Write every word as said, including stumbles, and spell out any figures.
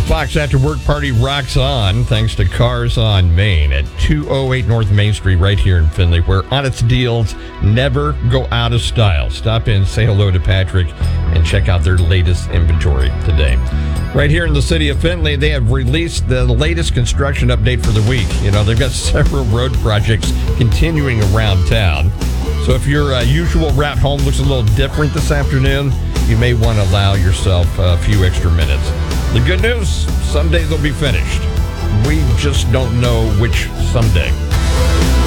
Fox After Work Party rocks on thanks to Cars on Main at two oh eight North Main Street right here in Findlay, where honest deals never go out of style. Stop in, say hello to Patrick, and check out their latest inventory today. Right here in the city of Findlay, they have released the latest construction update for the week. You know, they've got several road projects continuing around town. So if your uh, usual route home looks a little different this afternoon, you may want to allow yourself a few extra minutes. The good news, some days they'll be finished. We just don't know which someday.